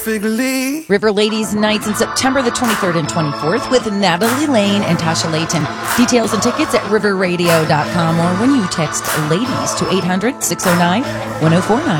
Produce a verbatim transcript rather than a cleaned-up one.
Figly. River Ladies Nights in September the twenty-third and twenty-fourth with Natalie Lane and Tasha Layton. Details and tickets at river radio dot com or when you text LADIES to eight hundred, six oh nine, one oh four nine.